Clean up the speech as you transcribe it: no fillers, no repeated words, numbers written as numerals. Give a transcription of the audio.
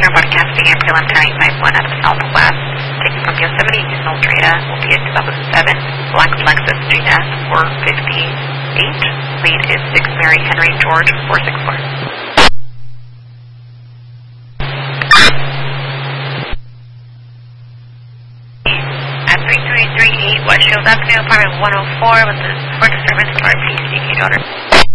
Air broadcasting ambulance 951 out of Southwest. Taking from Yosemite East Ultrada will be a 2007 Black Lexus GS 458. Lead is 6 Mary Henry George 464. At 3338 West Shields Avenue, apartment 104 with the for disturbance RPCK daughter.